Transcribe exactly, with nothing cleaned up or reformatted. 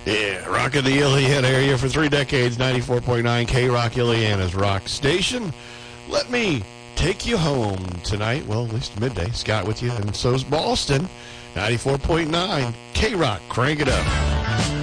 Yeah, rocking the Iliana area for three decades, ninety-four point nine K-Rock, Iliana's rock station. Let me take you home tonight. Well, at least midday. Scott with you, and so's Boston. ninety-four point nine K-Rock, crank it up.